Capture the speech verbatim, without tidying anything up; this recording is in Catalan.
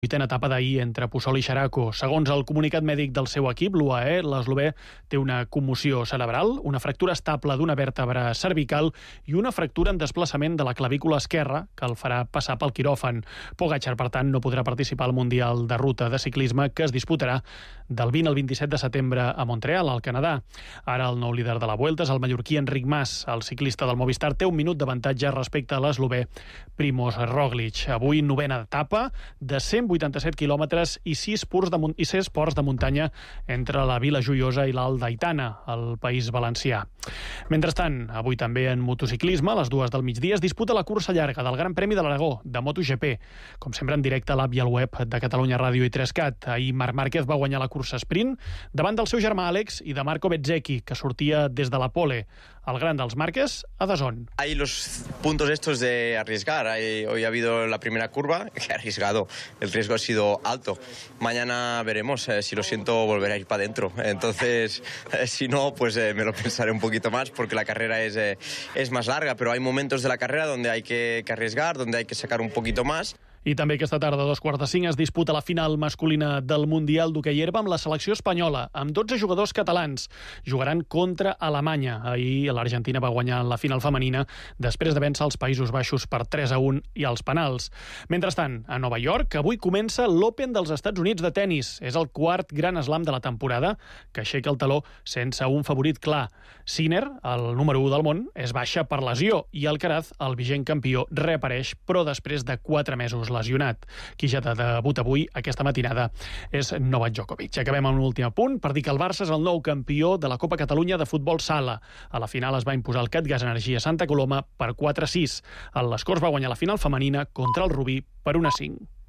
Vuitena etapa d'ahir entre Puçol i Xeraco. Segons el comunicat mèdic del seu equip, l'U A E, l'eslovè té una commoció cerebral, una fractura estable d'una vèrtebra cervical i una fractura en desplaçament de la clavícula esquerra, que el farà passar pel quiròfan. Pogačar, per tant, no podrà participar al Mundial de Ruta de Ciclisme, que es disputarà del vint al vint-i-set de setembre a Montreal, al Canadà. Ara el nou líder de la Vuelta és el mallorquí Enric Mas. El ciclista del Movistar té un minut d'avantatge respecte a l'eslovè Primož Roglič. Avui novena etapa de cent vuitanta-set quilòmetres i sis ports de, i sis ports de muntanya entre la Vila Joiosa i l'Alt d'Aitana, al País Valencià. Mentrestant, avui també en motociclisme, a les dues del migdia, es disputa la cursa llarga del Gran Premi de l'Aragó, de MotoGP. Com sempre, en directe a l'app i al web de Catalunya Ràdio i Trescat. Ahir Marc Márquez va guanyar la cursa sprint davant del seu germà Àlex i de Marco Bezzecchi, que sortia des de la pole. El gran dels Márquez, a Dazón. Hay los puntos estos de arriesgar. Hay, hoy ha habido la primera curva, que ha arriesgado. El riesgo ha sido alto. Mañana veremos. Eh, si lo siento, volveré a ir para adentro. Entonces, eh, si no, pues eh, me lo pensaré un poquito más, porque la carrera es, eh, es más larga. Pero hay momentos de la carrera donde hay que, que arriesgar, donde hay que sacar un poquito más. I també aquesta tarda, a dos quarts de cinc, es disputa la final masculina del Mundial d'Hoquei Herba amb la selecció espanyola, amb dotze jugadors catalans. Jugaran contra Alemanya. Ahir l'Argentina va guanyar la final femenina després de vèncer els Països Baixos per tres a un i als penals. Mentrestant, a Nova York, avui comença l'Open dels Estats Units de tennis. És el quart gran slam de la temporada, que aixeca el taló sense un favorit clar. Sinner, el número u del món, és baixa per lesió i Alcaraz, el vigent campió, reapareix, però després de quatre mesos lesionat. Qui ja de debut avui, aquesta matinada, és Novak Djokovic. Acabem amb un últim apunt per dir que el Barça és el nou campió de la Copa Catalunya de futbol sala. A la final es va imposar el Catgas Energia Santa Coloma per quatre a sis. El l'Escorç va guanyar la final femenina contra el Rubí per un a cinc.